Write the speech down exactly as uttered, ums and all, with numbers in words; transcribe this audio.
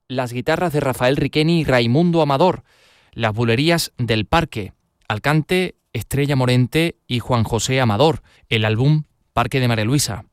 las guitarras de Rafael Riqueni y Raimundo Amador, las bulerías del Parque, al cante Estrella Morente y Juan José Amador, el álbum Parque de María Luisa.